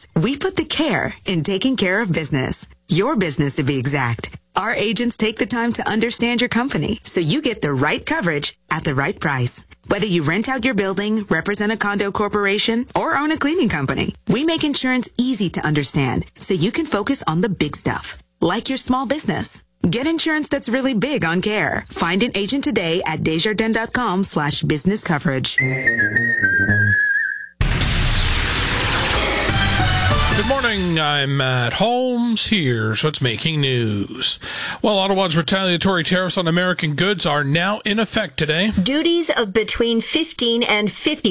Insurance, we put the care in taking care of business. Your business, to be exact. Our agents take the time to understand your company so you get the right coverage at the right price. Whether you rent out your building, represent a condo corporation, or own a cleaning company, we make insurance easy to understand so you can focus on the big stuff, like your small business. Get insurance that's really big on care. Find an agent today at Desjardins.com/business coverage. Good morning, I'm Matt Holmes. Here's what's making news. Well, Ottawa's retaliatory tariffs on American goods are now in effect today. Duties of between 15 and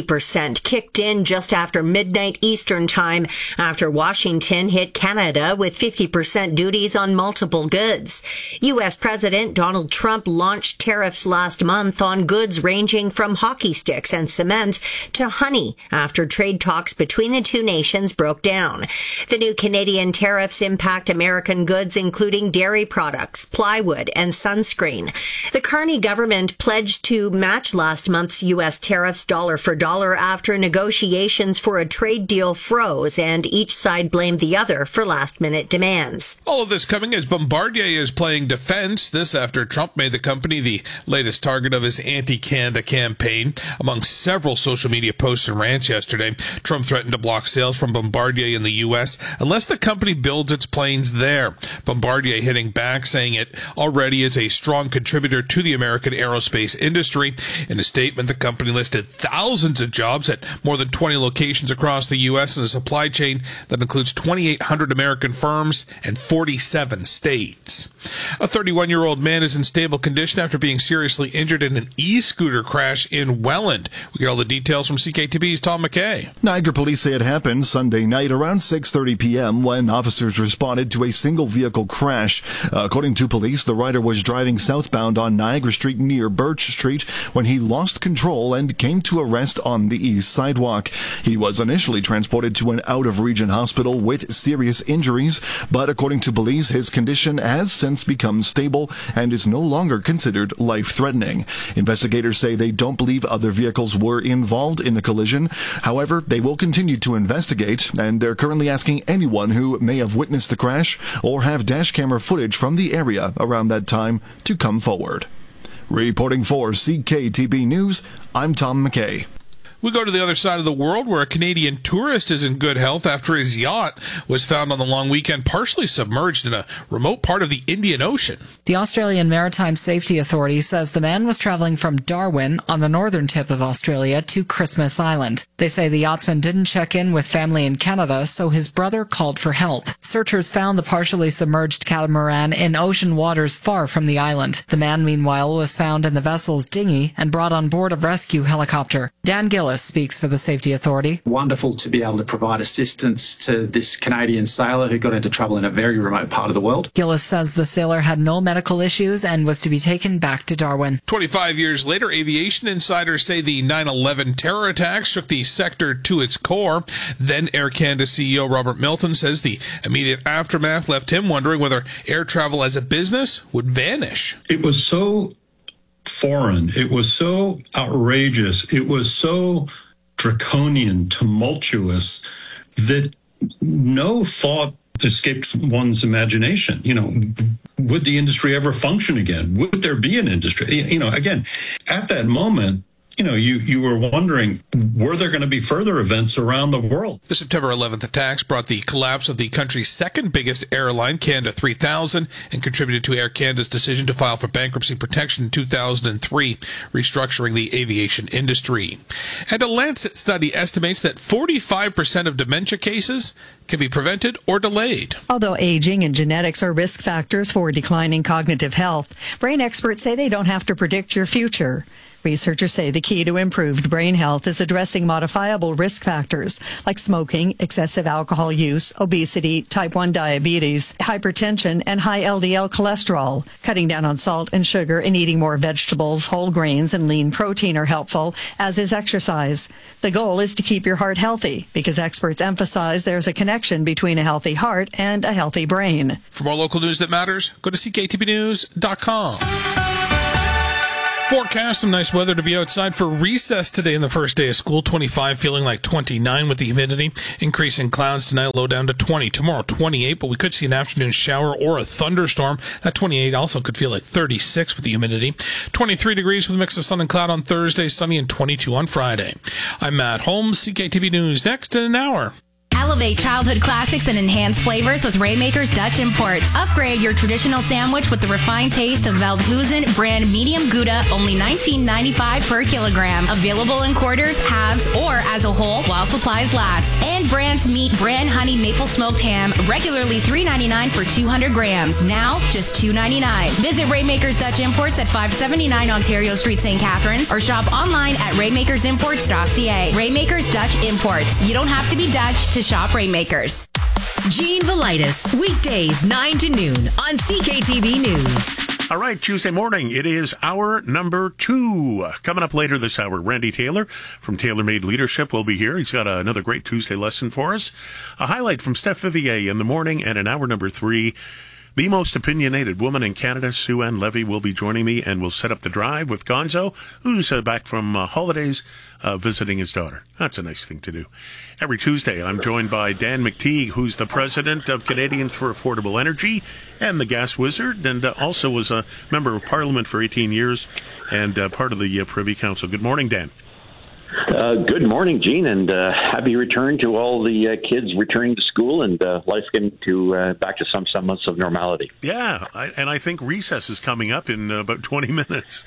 50% kicked in just after midnight Eastern time after Washington hit Canada with 50% duties on multiple goods. U.S. President Donald Trump launched tariffs last month on goods ranging from hockey sticks and cement to honey after trade talks between the two nations broke down. The new Canadian tariffs impact American goods, including dairy products, plywood, and sunscreen. The Carney government pledged to match last month's U.S. tariffs dollar for dollar after negotiations for a trade deal froze, and each side blamed the other for last-minute demands. All of this coming as Bombardier is playing defense. This after Trump made the company the latest target of his anti-Canada campaign. Among several social media posts and rants yesterday, Trump threatened to block sales from Bombardier in the U.S. unless the company builds its planes there. Bombardier hitting back, saying it already is a strong contributor to the American aerospace industry. In a statement, the company listed thousands of jobs at more than 20 locations across the U.S. in a supply chain that includes 2,800 American firms and 47 states. A 31-year-old man is in stable condition after being seriously injured in an e-scooter crash in Welland. We get all the details from CKTV's Tom McKay. Niagara police say it happened Sunday night around 6:30 p.m. when officers responded to a single vehicle crash. According to police, the rider was driving southbound on Niagara Street near Birch Street when he lost control and came to a rest on the east sidewalk. He was initially transported to an out-of-region hospital with serious injuries, but according to police, his condition has since become stable and is no longer considered life-threatening. Investigators say they don't believe other vehicles were involved in the collision. However, they will continue to investigate, and they're currently asking anyone who may have witnessed the crash or have dash camera footage from the area around that time to come forward. Reporting for CKTB News, I'm Tom McKay. We go to the other side of the world where a Canadian tourist is in good health after his yacht was found on the long weekend partially submerged in a remote part of the Indian Ocean. The Australian Maritime Safety Authority says the man was traveling from Darwin on the northern tip of Australia to Christmas Island. They say the yachtsman didn't check in with family in Canada, so his brother called for help. Searchers found the partially submerged catamaran in ocean waters far from the island. The man, meanwhile, was found in the vessel's dinghy and brought on board a rescue helicopter. Dan Gillis speaks for the Safety Authority. Wonderful to be able to provide assistance to this Canadian sailor who got into trouble in a very remote part of the world. Gillis says the sailor had no medical issues and was to be taken back to Darwin. 25 years later, aviation insiders say the 9/11 terror attacks shook the sector to its core. Then Air Canada CEO Robert Milton says the immediate aftermath left him wondering whether air travel as a business would vanish. It was so foreign. It was so outrageous. It was so draconian, tumultuous that no thought escaped one's imagination. You know, would the industry ever function again? Would there be an industry? You know, again, at that moment, you know, you were wondering, were there going to be further events around the world? The September 11th attacks brought the collapse of the country's second biggest airline, Canada 3000, and contributed to Air Canada's decision to file for bankruptcy protection in 2003, restructuring the aviation industry. And a Lancet study estimates that 45% of dementia cases can be prevented or delayed. Although aging and genetics are risk factors for declining cognitive health, brain experts say they don't have to predict your future. Researchers say the key to improved brain health is addressing modifiable risk factors like smoking, excessive alcohol use, obesity, type 1 diabetes, hypertension, and high LDL cholesterol. Cutting down on salt and sugar and eating more vegetables, whole grains, and lean protein are helpful, as is exercise. The goal is to keep your heart healthy because experts emphasize there's a connection between a healthy heart and a healthy brain. For more local news that matters, go to CKTBnews.com. Forecast some nice weather to be outside for recess today in the first day of school. 25, feeling like 29 with the humidity. Increasing clouds tonight, low down to 20. Tomorrow, 28, but we could see an afternoon shower or a thunderstorm. That 28 also could feel like 36 with the humidity. 23 degrees with a mix of sun and cloud on Thursday, sunny, and 22 on Friday. I'm Matt Holmes, CKTV News, next in an hour. Elevate childhood classics and enhance flavors with Rainmakers Dutch Imports. Upgrade your traditional sandwich with the refined taste of Veldhuizen brand medium Gouda, only $19.95 per kilogram. Available in quarters, halves, or as a whole while supplies last. And Brand's Meat brand honey maple smoked ham, regularly $3.99 for 200 grams. Now just $2.99. Visit Rainmakers Dutch Imports at 579 Ontario Street, St. Catharines, or shop online at rainmakersimports.ca. Rainmakers Dutch Imports. You don't have to be Dutch to shop Rainmakers. Gene Velitis, weekdays 9 to noon on CKTV News. All right, Tuesday morning, it is hour number 2. Coming up later this hour, Randy Taylor from TaylorMade Leadership will be here. He's got another great Tuesday lesson for us. A highlight from Steph Vivier in the morning, and in hour number 3, the most opinionated woman in Canada, Sue-Ann Levy, will be joining me, and we'll set up the drive with Gonzo, who's back from holidays visiting his daughter. That's a nice thing to do. Every Tuesday, I'm joined by Dan McTeague, who's the president of Canadians for Affordable Energy and the Gas Wizard, and also was a member of Parliament for 18 years and part of the Privy Council. Good morning, Dan. Good morning, Gene, and happy return to all the kids returning to school and life getting to back to some semblance of normality. Yeah, and I think recess is coming up in about 20 minutes.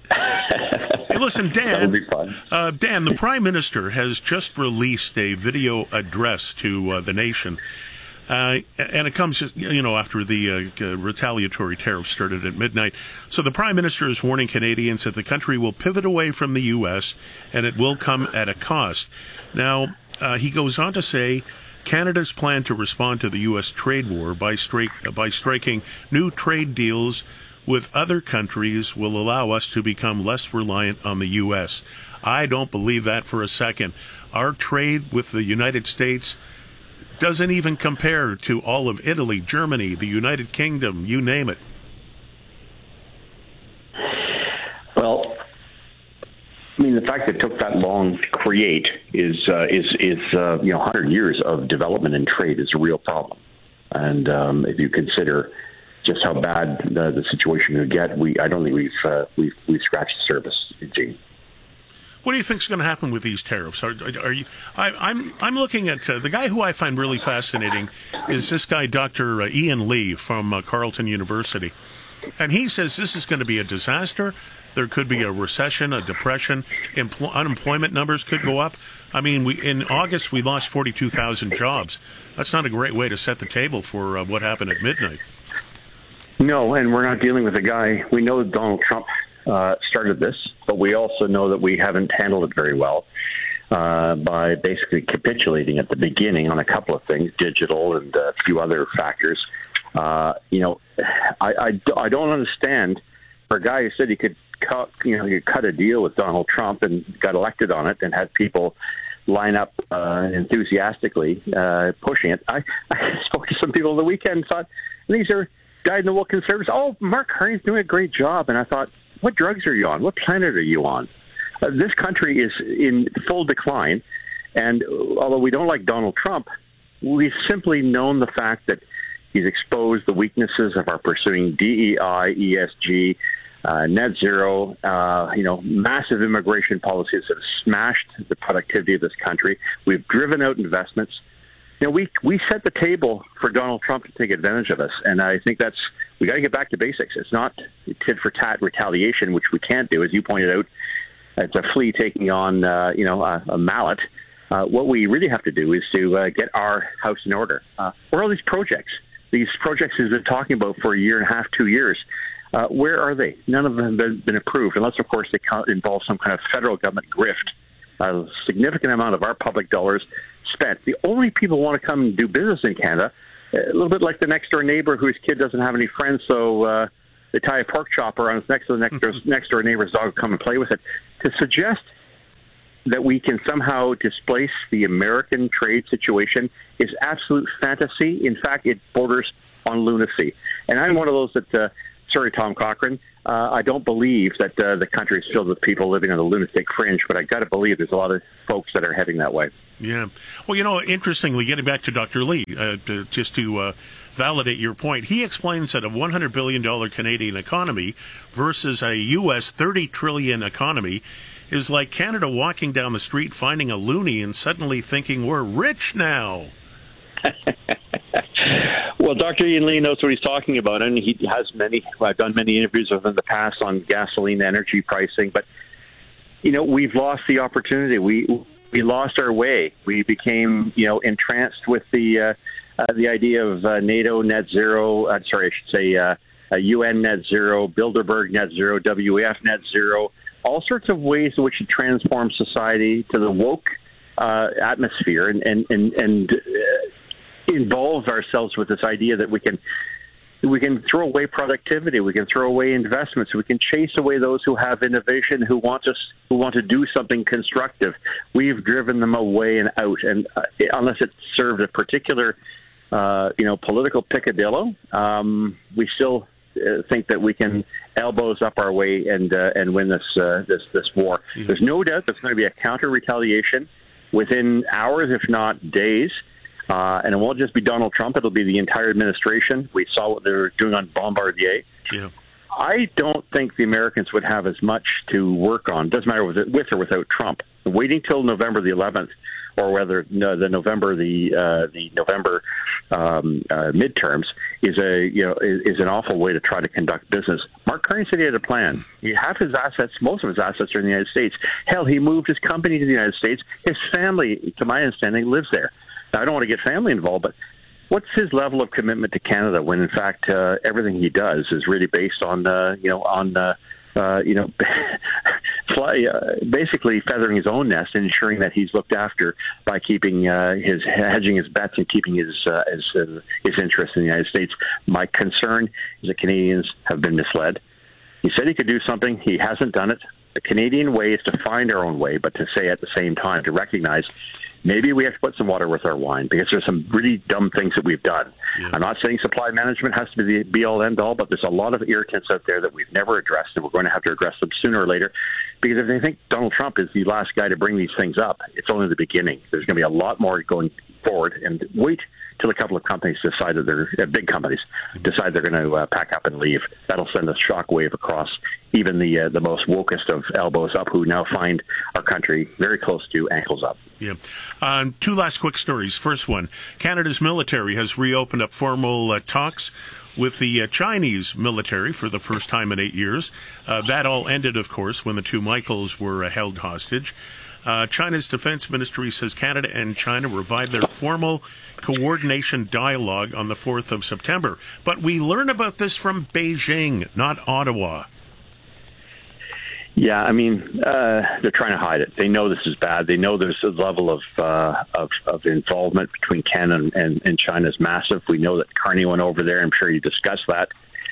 Hey, listen, Dan. Dan, the Prime Minister has just released a video address to the nation. And it comes, after the retaliatory tariffs started at midnight. So the Prime Minister is warning Canadians that the country will pivot away from the U.S. and it will come at a cost. Now, he goes on to say Canada's plan to respond to the U.S. trade war by striking new trade deals with other countries will allow us to become less reliant on the U.S. I don't believe that for a second. Our trade with the United States doesn't even compare to all of Italy, Germany, the United Kingdom, you name it. Well, I mean, the fact that it took that long to create is 100 years of development and trade is a real problem. And if you consider just how bad the situation would get, I don't think we've scratched the surface, Gene. What do you think is going to happen with these tariffs? I'm looking at the guy who I find really fascinating is this guy, Dr. Ian Lee from Carleton University. And he says this is going to be a disaster. There could be a recession, a depression. Unemployment numbers could go up. I mean, in August, we lost 42,000 jobs. That's not a great way to set the table for what happened at midnight. No, and we're not dealing with a guy. We know Donald Trump started this, but we also know that we haven't handled it very well by basically capitulating at the beginning on a couple of things, digital and a few other factors. I don't understand for a guy who said he could cut a deal with Donald Trump and got elected on it and had people line up enthusiastically pushing it. I spoke to some people on the weekend and thought, these are dyed-in-the-wool conservatives. Oh, Mark Carney's doing a great job. And I thought, what drugs are you on? What planet are you on? This country is in full decline. And although we don't like Donald Trump, we've simply known the fact that he's exposed the weaknesses of our pursuing DEI, ESG, net zero, massive immigration policies that have smashed the productivity of this country. We've driven out investments. We set the table for Donald Trump to take advantage of us, and I think we got to get back to basics. It's not tit for tat retaliation, which we can't do, as you pointed out. It's a flea taking on, a mallet. What we really have to do is to get our house in order. Where are these projects? These projects we've been talking about for a year and a half, 2 years. Where are they? None of them have been approved, unless, of course, they involve some kind of federal government grift. A significant amount of our public dollars spent. The only people who want to come and do business in Canada, a little bit like the next-door neighbor whose kid doesn't have any friends, so they tie a pork chopper on his next-door neighbor's dog to come and play with it. To suggest that we can somehow displace the American trade situation is absolute fantasy. In fact, it borders on lunacy. And I'm one of those that sorry, Tom Cochrane. I don't believe that the country is filled with people living on the lunatic fringe, but I got to believe there's a lot of folks that are heading that way. Yeah. Well, interestingly, getting back to Dr. Lee, just to validate your point, he explains that a $100 billion Canadian economy versus a U.S. $30 trillion economy is like Canada walking down the street, finding a loony, and suddenly thinking, we're rich now. Well, Dr. Ian Lee knows what he's talking about, and he has I've done many interviews with him in the past on gasoline energy pricing, but, we've lost the opportunity. We lost our way. We became, entranced with the idea of NATO net zero, UN net zero, Bilderberg net zero, WEF net zero, all sorts of ways in which to transform society to the woke atmosphere and involve ourselves with this idea that we can throw away productivity, we can throw away investments, we can chase away those who have innovation, who want to do something constructive. We've driven them away and out, and unless it served a particular political picadillo, we still think that we can elbows up our way and win this war. Yeah. There's no doubt there's going to be a counter retaliation within hours, if not days. And it won't just be Donald Trump. It'll be the entire administration. We saw what they were doing on Bombardier. Yeah. I don't think the Americans would have as much to work on. Doesn't matter with or without Trump. Waiting till November the 11th, or whether the November midterms is an awful way to try to conduct business. Mark Carney said he had a plan. Most of his assets are in the United States. Hell, he moved his company to the United States. His family, to my understanding, lives there. Now, I don't want to get family involved, but what's his level of commitment to Canada when, in fact, everything he does is really based on basically feathering his own nest and ensuring that he's looked after by keeping hedging his bets and keeping his interest in the United States. My concern is that Canadians have been misled. He said he could do something. He hasn't done it. The Canadian way is to find our own way, but to say at the same time, to recognize maybe we have to put some water with our wine, because there's some really dumb things that we've done. Yeah. I'm not saying supply management has to be the be-all, end-all, but there's a lot of irritants out there that we've never addressed, and we're going to have to address them sooner or later, because if they think Donald Trump is the last guy to bring these things up, it's only the beginning. There's going to be a lot more going forward, and wait till a couple of companies decide that they're big companies decide they're going to pack up and leave. That'll send a shockwave across even the most wokest of elbows up, who now find our country very close to ankles up. Yeah. Two last quick stories. First one, Canada's military has reopened up formal talks with the Chinese military for the first time in 8 years. That all ended, of course, when the two Michaels were held hostage. China's defense ministry says Canada and China revived their formal coordination dialogue on the 4th of September. But we learn about this from Beijing, not Ottawa. Yeah, I mean, they're trying to hide it. They know this is bad. They know there's a level of involvement between Canada and China is massive. We know that Carney went over there. I'm sure you discussed that.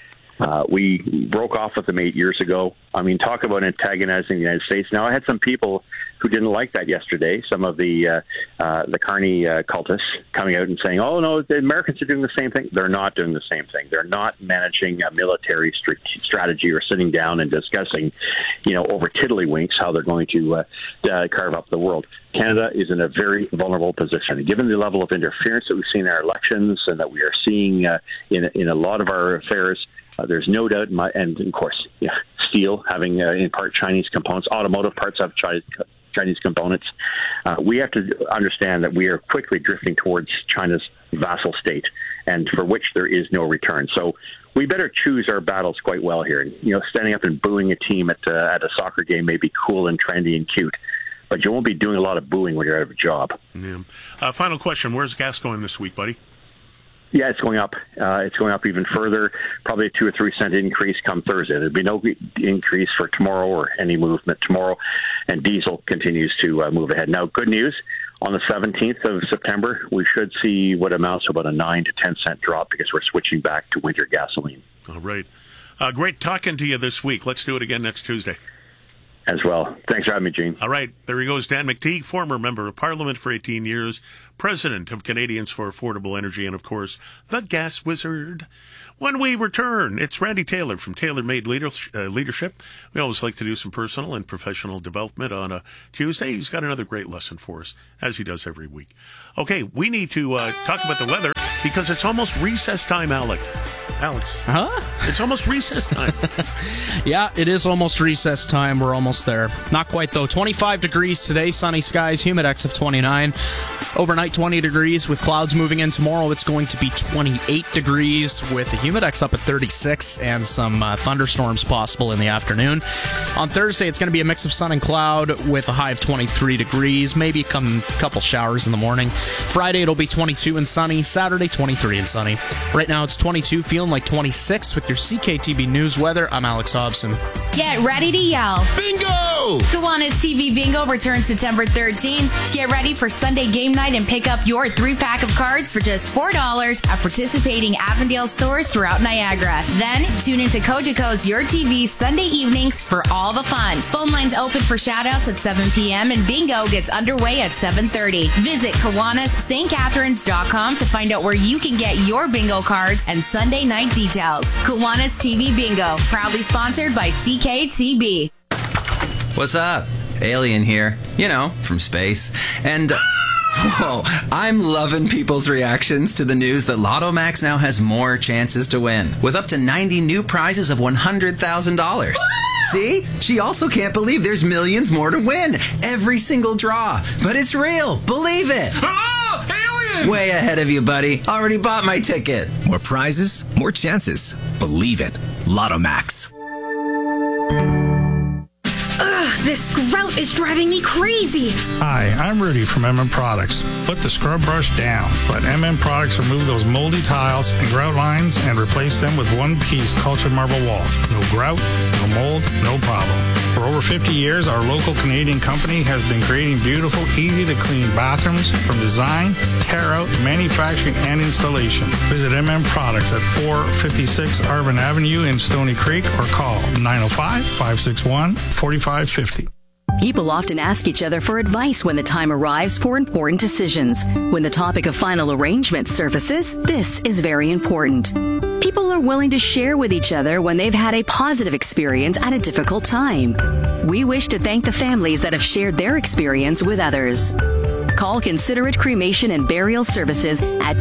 We broke off with them 8 years ago. I mean, talk about antagonizing the United States. Now, I had some people who didn't like that yesterday. Some of the Carney cultists coming out and saying, "Oh no, the Americans are doing the same thing." They're not doing the same thing. They're not managing a military strategy or sitting down and discussing, over tiddlywinks how they're going to carve up the world. Canada is in a very vulnerable position, given the level of interference that we've seen in our elections and that we are seeing in a lot of our affairs. There's no doubt, and of course, steel having in part Chinese components, automotive parts have Chinese components. We have to understand that we are quickly drifting towards China's vassal state, and for which there is no return. So we better choose our battles quite well here. Standing up and booing a team at a soccer game may be cool and trendy and cute, but you won't be doing a lot of booing when you're out of a job. Yeah. Final question: where's gas going this week, buddy? Yeah, it's going up. It's going up even further, probably a 2 or 3 cent increase come Thursday. There'll be no increase for tomorrow or any movement tomorrow, and diesel continues to move ahead. Now, good news, on the 17th of September, we should see what amounts to about a 9 to 10 cent drop because we're switching back to winter gasoline. All right. Great talking to you this week. Let's do it again next Tuesday. As well. Thanks for having me, Gene. All right. There he goes, Dan McTeague, former member of Parliament for 18 years, president of Canadians for Affordable Energy, and, of course, the gas wizard. When we return, it's Randy Taylor from Taylor Made Leadership. We always like to do some personal and professional development on a Tuesday. He's got another great lesson for us, as he does every week. Okay, we need to talk about the weather because it's almost recess time, Alex. Huh? It's almost recess time. Yeah, it is almost recess time. We're almost there. Not quite, though. 25 degrees today, sunny skies, humidex of 29. Overnight, 20 degrees with clouds moving in tomorrow. It's going to be 28 degrees with the humidex up at 36 and some thunderstorms possible in the afternoon. On Thursday, it's going to be a mix of sun and cloud with a high of 23 degrees, maybe a couple showers in the morning. Friday, it'll be 22 and sunny. Saturday, 23 and sunny. Right now, it's 22, feeling like 26 with your CKTB News weather. I'm Alex Hobson. Get ready to yell. Bingo! Kiwanis TV Bingo returns September 13th. Get ready for Sunday game night and pick up your 3-pack of cards for just $4 at participating Avondale stores throughout Niagara. Then, tune into Cogeco's Your TV Sunday evenings for all the fun. Phone lines open for shoutouts at 7 p.m. and Bingo gets underway at 7:30. Visit KiwanisSt.Catharines.com to find out where you can get your bingo cards and Sunday night details. Kiwanis TV Bingo, proudly sponsored by CKTB. What's up? Alien here. You know, from space. And, whoa, I'm loving people's reactions to the news that Lotto Max now has more chances to win, with up to 90 new prizes of $100,000. See? She also can't believe there's millions more to win. Every single draw. But it's real. Believe it. Oh, alien! Way ahead of you, buddy. Already bought my ticket. More prizes, more chances. Believe it. Lotto Max. This grout is driving me crazy. Hi, I'm Rudy from MM Products. Put the scrub brush down. Let MM Products remove those moldy tiles and grout lines and replace them with one-piece cultured marble walls. No grout, no mold, no problem. For over 50 years, our local Canadian company has been creating beautiful, easy-to-clean bathrooms from design, tear-out, manufacturing, and installation. Visit MM Products at 456 Arvin Avenue in Stony Creek or call 905-561-4550. People often ask each other for advice when the time arrives for important decisions. When the topic of final arrangement surfaces, this is very important. People are willing to share with each other when they've had a positive experience at a difficult time. We wish to thank the families that have shared their experience with others. Call Considerate Cremation and Burial Services at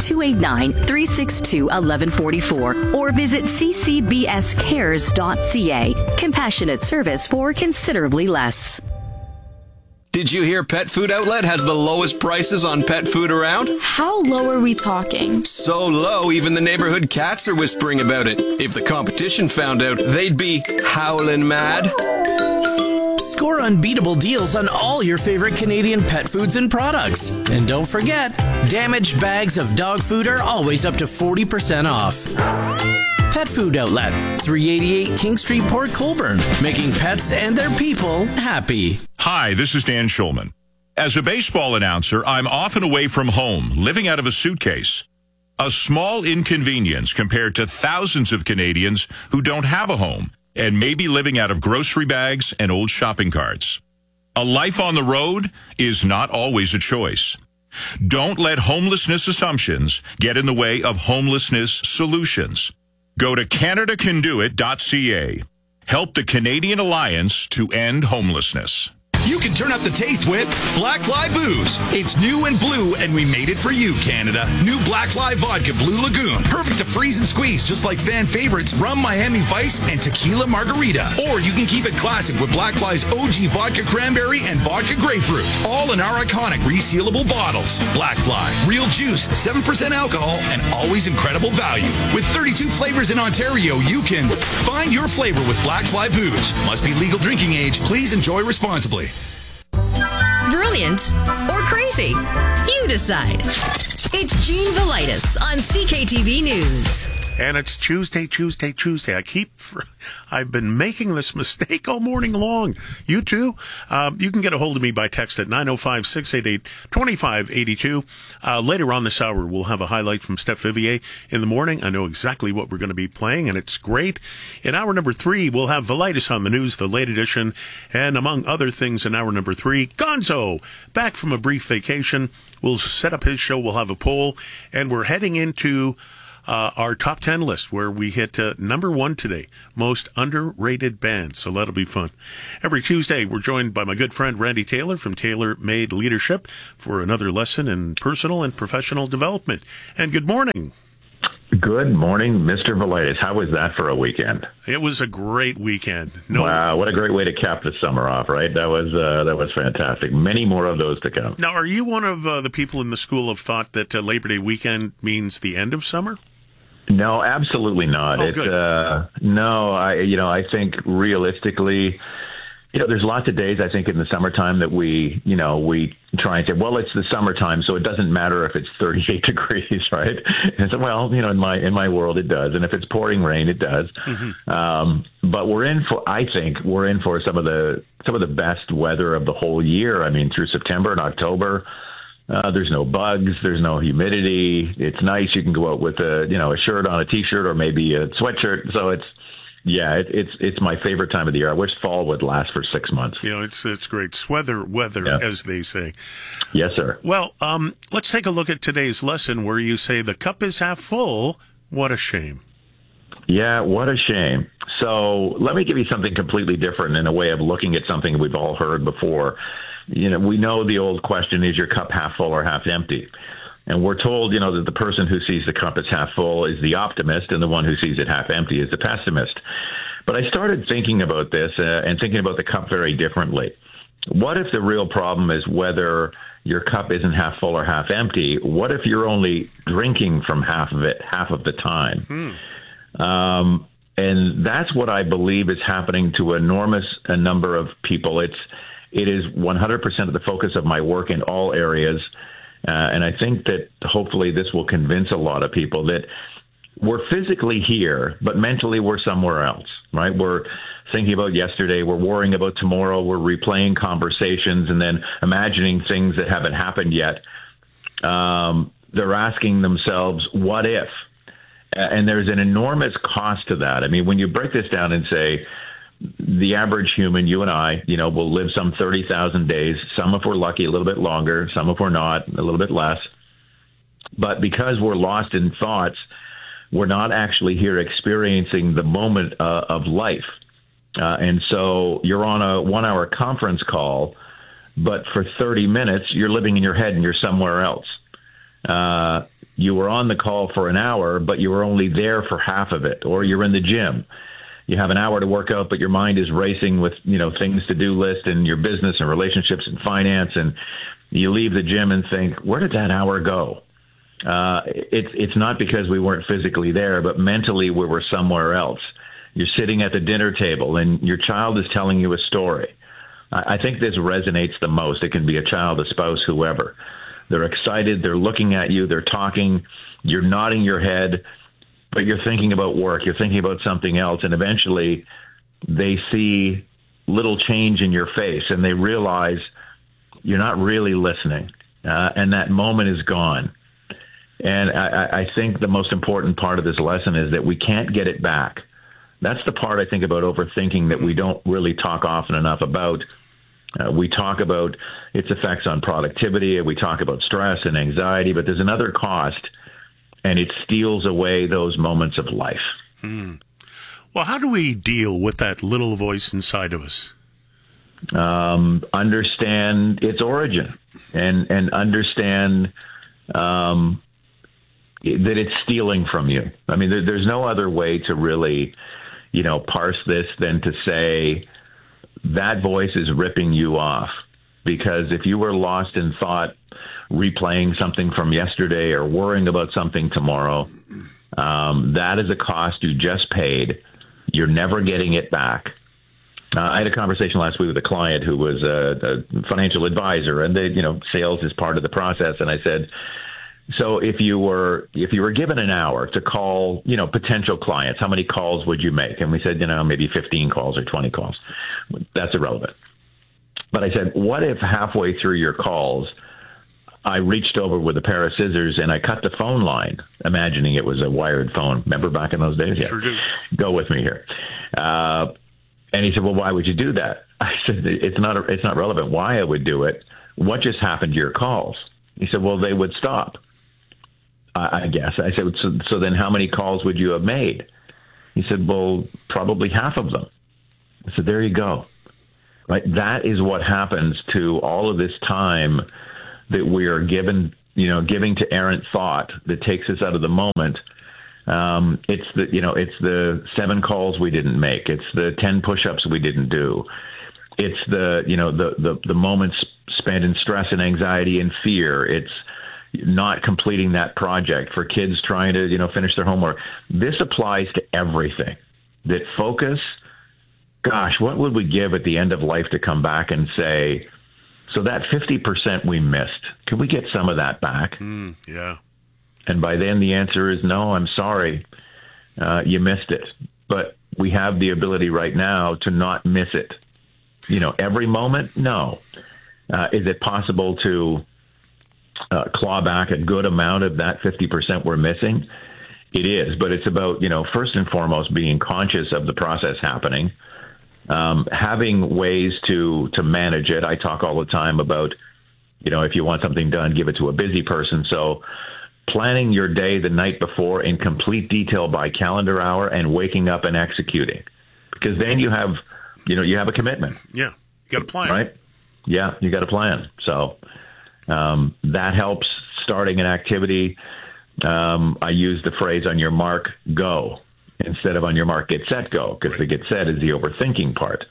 289-362-1144 or visit ccbscares.ca. Compassionate service for considerably less. Did you hear Pet Food Outlet has the lowest prices on pet food around? How low are we talking? So low, even the neighborhood cats are whispering about it. If the competition found out, they'd be howling mad. Score unbeatable deals on all your favorite Canadian pet foods and products. And don't forget, damaged bags of dog food are always up to 40% off. Pet Food Outlet, 388 King Street, Port Colborne, making pets and their people happy. Hi, this is Dan Schulman. As a baseball announcer, I'm often away from home, living out of a suitcase. A small inconvenience compared to thousands of Canadians who don't have a home and may be living out of grocery bags and old shopping carts. A life on the road is not always a choice. Don't let homelessness assumptions get in the way of homelessness solutions. Go to CanadaCanDoIt.ca. Help the Canadian Alliance to end homelessness. You can turn up the taste with Black Fly Booze. It's new and blue, and we made it for you, Canada. New Black Fly Vodka Blue Lagoon. Perfect to freeze and squeeze, just like fan favorites Rum Miami Vice and Tequila Margarita. Or you can keep it classic with Black Fly's OG Vodka Cranberry and Vodka Grapefruit. All in our iconic resealable bottles. Black Fly. Real juice, 7% alcohol, and always incredible value. With 32 flavors in Ontario, you can find your flavor with Black Fly Booze. Must be legal drinking age. Please enjoy responsibly. Brilliant or crazy? You decide. It's Gene Velitis on CKTV News. And it's Tuesday. I've been making this mistake all morning long. You too? You can get a hold of me by text at 905-688-2582. Later on this hour, we'll have a highlight from Steph Vivier in the morning. I know exactly what we're going to be playing, and it's great. In hour number 3, we'll have Velitis on the news, the late edition, and among other things in hour number 3, Gonzo, back from a brief vacation. We'll set up his show. We'll have a poll, and we're heading into our top 10 list, where we hit number 1 today, most underrated bands. So that'll be fun. Every Tuesday, we're joined by my good friend Randy Taylor from Taylor Made Leadership for another lesson in personal and professional development. And good morning. Good morning, Mr. Velitis. How was that for a weekend? It was a great weekend. Wow, what a great way to cap the summer off, right? That was fantastic. Many more of those to come. Now, are you one of the people in the school of thought that Labor Day weekend means the end of summer? No, absolutely not. Oh, good. I think realistically, there's lots of days I think in the summertime that we try and say, well, it's the summertime, so it doesn't matter if it's 38 degrees, right? And so, well, in my world it does, and if it's pouring rain, it does. Mm-hmm. But I think we're in for some of the best weather of the whole year. I mean, through September and October. There's no bugs. There's no humidity. It's nice. You can go out with a shirt on, a t-shirt, or maybe a sweatshirt. So it's my favorite time of the year. I wish fall would last for 6 months. It's great. Weather, as they say. Yes, sir. Well, let's take a look at today's lesson where you say the cup is half full. What a shame. Yeah, what a shame. So let me give you something completely different in a way of looking at something we've all heard before. We know the old question, is your cup half full or half empty? And we're told, that the person who sees the cup as half full is the optimist, and the one who sees it half empty is the pessimist. But I started thinking about this and thinking about the cup very differently. What if the real problem is whether your cup isn't half full or half empty? What if you're only drinking from half of it half of the time? And that's what I believe is happening to a number of people. It is 100% of the focus of my work in all areas. And I think that hopefully this will convince a lot of people that we're physically here, but mentally we're somewhere else, right? We're thinking about yesterday. We're worrying about tomorrow. We're replaying conversations and then imagining things that haven't happened yet. They're asking themselves, what if? And there's an enormous cost to that. I mean, when you break this down and say, the average human, you and I, will live some 30,000 days. Some, if we're lucky, a little bit longer. Some, if we're not, a little bit less. But because we're lost in thoughts, we're not actually here experiencing the moment of life. And so you're on a 1-hour conference call, but for 30 minutes, you're living in your head and you're somewhere else. You were on the call for an hour, but you were only there for half of it. Or you're in the gym. You have an hour to work out, but your mind is racing with, things to do list and your business and relationships and finance. And you leave the gym and think, where did that hour go? It's not because we weren't physically there, but mentally we were somewhere else. You're sitting at the dinner table and your child is telling you a story. I think this resonates the most. It can be a child, a spouse, whoever. They're excited. They're looking at you. They're talking. You're nodding your head. But you're thinking about work, you're thinking about something else, and eventually they see little change in your face, and they realize you're not really listening, and that moment is gone. And I think the most important part of this lesson is that we can't get it back. That's the part I think about overthinking that we don't really talk often enough about. We talk about its effects on productivity, we talk about stress and anxiety, but there's another cost, and it steals away those moments of life. Well, how do we deal with that little voice inside of us? Understand its origin and understand that it's stealing from you. I mean, there's no other way to really, parse this than to say that voice is ripping you off. Because if you were lost in thought, replaying something from yesterday or worrying about something tomorrow, that is a cost you just paid. You're never getting it back. I had a conversation last week with a client who was a financial advisor, and sales is part of the process. And I said, So if you were given an hour to call, potential clients, how many calls would you make? And we said, maybe 15 calls or 20 calls. That's irrelevant. But I said, what if halfway through your calls, I reached over with a pair of scissors and I cut the phone line, imagining it was a wired phone. Remember back in those days? Yeah. Sure do. Go with me here. And he said, well, why would you do that? I said, it's not relevant why I would do it. What just happened to your calls? He said, well, they would stop, I guess. I said, so then how many calls would you have made? He said, well, probably half of them. I said, there you go. Right? That is what happens to all of this time that we are giving to errant thought that takes us out of the moment. It's the 7 calls we didn't make. It's the 10 push-ups we didn't do. It's the moments spent in stress and anxiety and fear. It's not completing that project for kids trying to, finish their homework. This applies to everything. That focus, gosh, what would we give at the end of life to come back and say, so that 50% we missed, can we get some of that back? Yeah. And by then the answer is no, I'm sorry, you missed it. But we have the ability right now to not miss it. Every moment, no. Is it possible to claw back a good amount of that 50% we're missing? It is, but it's about, first and foremost, being conscious of the process happening, having ways to manage it. I talk all the time about, if you want something done, give it to a busy person. So planning your day the night before in complete detail by calendar hour and waking up and executing, because then you have a commitment. Yeah. You got a plan. Right? Yeah. You got a plan. So, that helps starting an activity. I use the phrase on your mark, go, instead of on your mark, get set, go, because the get set is the overthinking part.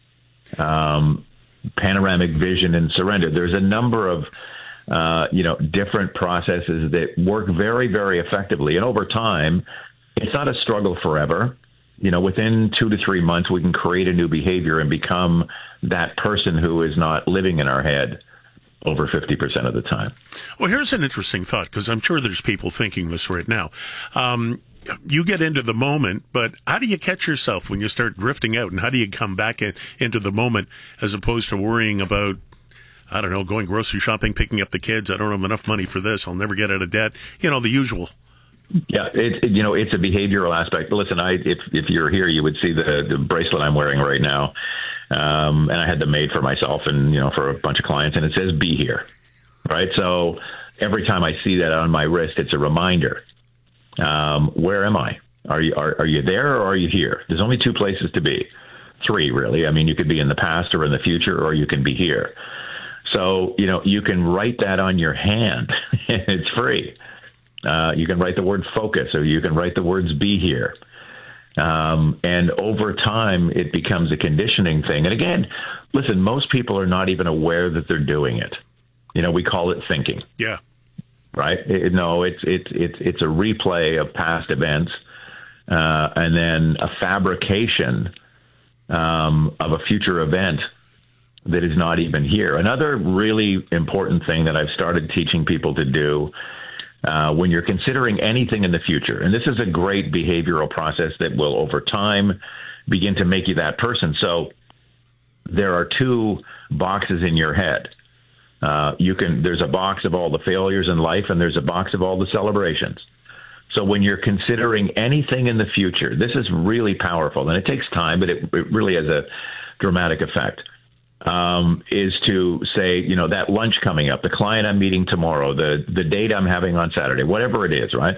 Panoramic vision and surrender. There's a number of, different processes that work very, very effectively. And over time, it's not a struggle forever. Within 2 to 3 months, we can create a new behavior and become that person who is not living in our head over 50% of the time. Well, here's an interesting thought, because I'm sure there's people thinking this right now. You get into the moment, but how do you catch yourself when you start drifting out, and how do you come back into the moment as opposed to worrying about, I don't know, going grocery shopping, picking up the kids? I don't have enough money for this. I'll never get out of debt. The usual. Yeah, it's a behavioral aspect. Listen, if you're here, you would see the bracelet I'm wearing right now. And I had them made for myself and, for a bunch of clients, and it says, be here. Right. So every time I see that on my wrist, it's a reminder. Where am I? Are you there or are you here? There's only 2 places to be. 3, really. I mean, you could be in the past or in the future, or you can be here. So, you can write that on your hand. It's free. You can write the word focus, or you can write the words be here. And over time, it becomes a conditioning thing. And again, listen, most people are not even aware that they're doing it. We call it thinking. Yeah. Right? It's a replay of past events, and then a fabrication of a future event that is not even here. Another really important thing that I've started teaching people to do when you're considering anything in the future, and this is a great behavioral process that will over time begin to make you that person. So there are 2 boxes in your head. There's a box of all the failures in life, and there's a box of all the celebrations. So when you're considering anything in the future, this is really powerful, and it takes time, but it really has a dramatic effect. Is to say, that lunch coming up, the client I'm meeting tomorrow, the date I'm having on Saturday, whatever it is, right?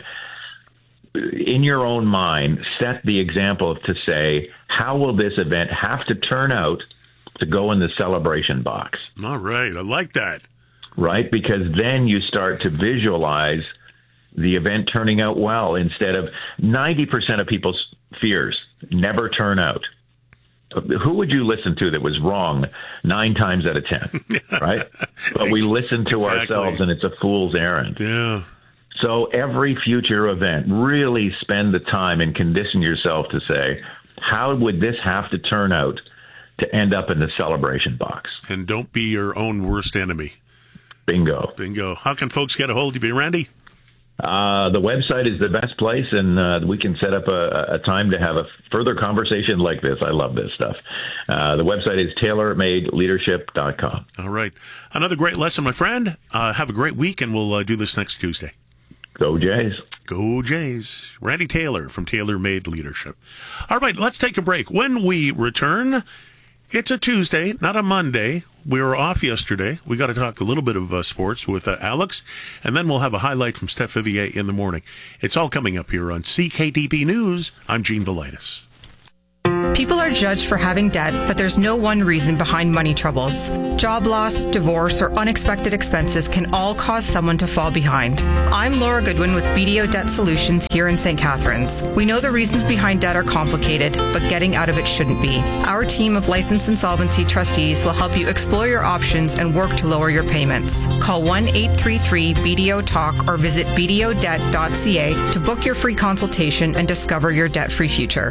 In your own mind, set the example to say, how will this event have to turn out to go in the celebration box? All right. I like that. Right? Because then you start to visualize the event turning out well, instead of 90% of people's fears never turn out. Who would you listen to that was wrong 9 times out of 10, right? But we listen to ourselves, and it's a fool's errand. Yeah. So every future event, really spend the time and condition yourself to say, how would this have to turn out to end up in the celebration box? And don't be your own worst enemy. Bingo. Bingo. How can folks get a hold of you, Randy? The website is the best place, and we can set up a time to have a further conversation like this. I love this stuff. The website is tailormadeleadership.com. All right. Another great lesson, my friend. Have a great week, and we'll do this next Tuesday. Go Jays. Go Jays. Randy Taylor from Tailor Made Leadership. All right, let's take a break. When we return, it's a Tuesday, not a Monday. We were off yesterday. We got to talk a little bit of sports with Alex, and then we'll have a highlight from Steph Vivier in the morning. It's all coming up here on CKTB News. I'm Gene Velitis. People are judged for having debt, but there's no one reason behind money troubles. Job loss, divorce, or unexpected expenses can all cause someone to fall behind. I'm Laura Goodwin with BDO Debt Solutions here in St. Catharines. We know the reasons behind debt are complicated, but getting out of it shouldn't be. Our team of licensed insolvency trustees will help you explore your options and work to lower your payments. Call 1-833-BDO-TALK or visit bdodebt.ca to book your free consultation and discover your debt-free future.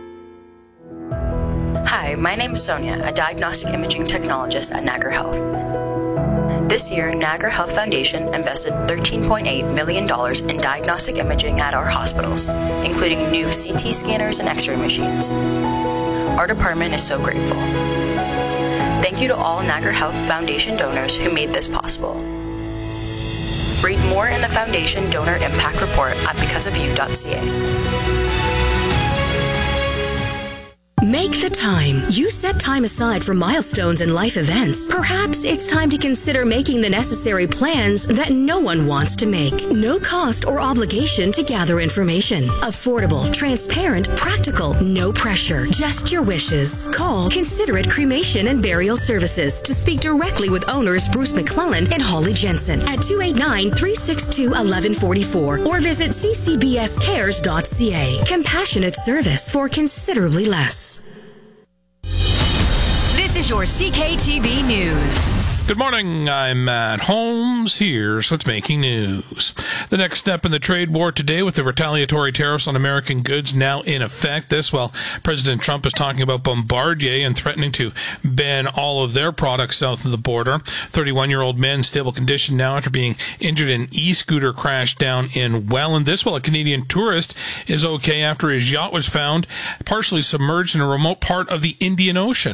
Hi, my name is Sonia, a diagnostic imaging technologist at Niagara Health. This year, Niagara Health Foundation invested $13.8 million in diagnostic imaging at our hospitals, including new CT scanners and X-ray machines. Our department is so grateful. Thank you to all Niagara Health Foundation donors who made this possible. Read more in the Foundation Donor Impact Report at becauseofyou.ca. Make the time. You set time aside for milestones and life events. Perhaps it's time to consider making the necessary plans that no one wants to make. No cost or obligation to gather information. Affordable, transparent, practical, no pressure. Just your wishes. Call Considerate Cremation and Burial Services to speak directly with owners Bruce McClellan and Holly Jensen at 289-362-1144 or visit ccbscares.ca. Compassionate service for considerably less. This is your CKTB News. Good morning, I'm Matt Holmes. Here's what's making news. The next step in the trade war today with the retaliatory tariffs on American goods now in effect. This while President Trump is talking about Bombardier and threatening to ban all of their products south of the border. 31-year-old man in stable condition now after being injured in an e-scooter crash down in Welland. This while a Canadian tourist is okay after his yacht was found partially submerged in a remote part of the Indian Ocean.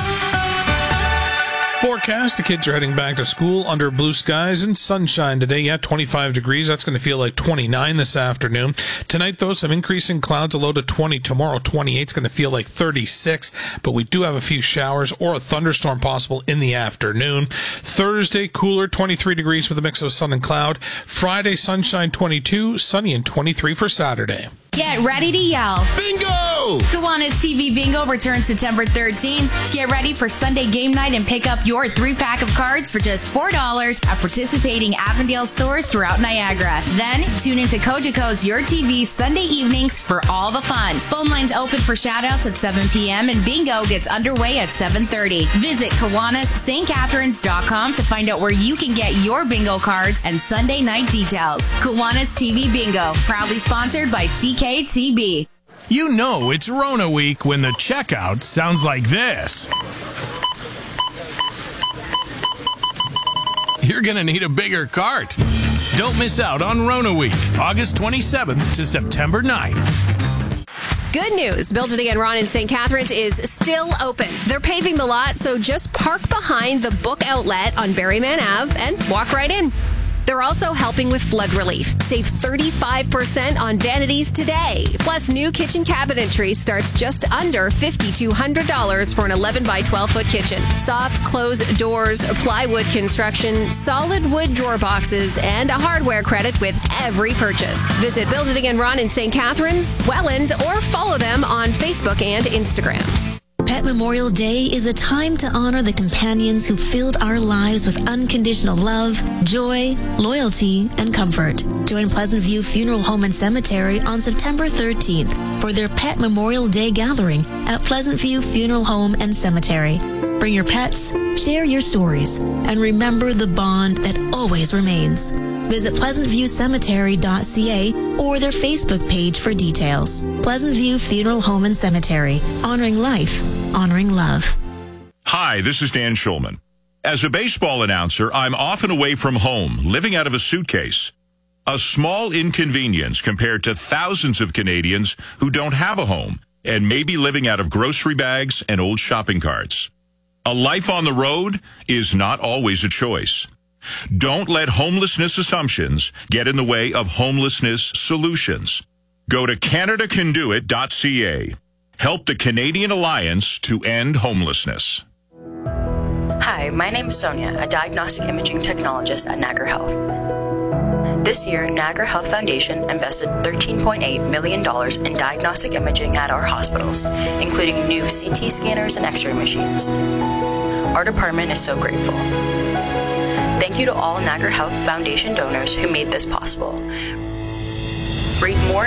Forecast, the kids are heading back to school under blue skies and sunshine today. Yeah, 25 degrees. That's going to feel like 29 this afternoon. Tonight, though, some increasing clouds, a low to 20. Tomorrow, 28 is going to feel like 36. But we do have a few showers or a thunderstorm possible in the afternoon. Thursday, cooler, 23 degrees with a mix of sun and cloud. Friday, sunshine, 22. Sunny and 23 for Saturday. Get ready to yell. Bingo! Kiwanis TV Bingo returns September 13th. Get ready for Sunday game night and pick up your 3-pack of cards for just $4 at participating Avondale stores throughout Niagara. Then, tune into Cogeco's Your TV Sunday evenings for all the fun. Phone lines open for shoutouts at 7 p.m. and Bingo gets underway at 7:30. Visit KiwanisSt.Catharines.com to find out where you can get your bingo cards and Sunday night details. Kiwanis TV Bingo, proudly sponsored by CKTB. You know it's Rona week when the checkout sounds like this. You're going to need a bigger cart. Don't miss out on Rona week, August 27th to September 9th. Good news. Build It Again Ron in St. Catharines is still open. They're paving the lot, so just park behind the book outlet on Berryman Ave and walk right in. They're also helping with flood relief. Save 35% on vanities today. Plus, new kitchen cabinetry starts just under $5,200 for an 11 by 12 foot kitchen. Soft close doors, plywood construction, solid wood drawer boxes, and a hardware credit with every purchase. Visit Build It Again Ron in St. Catharines, Welland, or follow them on Facebook and Instagram. Pet Memorial Day is a time to honor the companions who filled our lives with unconditional love, joy, loyalty, and comfort. Join Pleasant View Funeral Home and Cemetery on September 13th for their Pet Memorial Day gathering at Pleasant View Funeral Home and Cemetery. Bring your pets, share your stories, and remember the bond that always remains. Visit PleasantViewCemetery.ca or their Facebook page for details. Pleasant View Funeral Home and Cemetery. Honoring life, honoring love. Hi, this is Dan Schulman. As a baseball announcer, I'm often away from home, living out of a suitcase. A small inconvenience compared to thousands of Canadians who don't have a home and may be living out of grocery bags and old shopping carts. A life on the road is not always a choice. Don't let homelessness assumptions get in the way of homelessness solutions. Go to CanadaCanDoIt.ca. Help the Canadian Alliance to End Homelessness. Hi, my name is Sonia, a diagnostic imaging technologist at Niagara Health. This year, Niagara Health Foundation invested $13.8 million in diagnostic imaging at our hospitals, including new CT scanners and X-ray machines. Our department is so grateful. Thank you to all Niagara Health Foundation donors who made this possible. Read more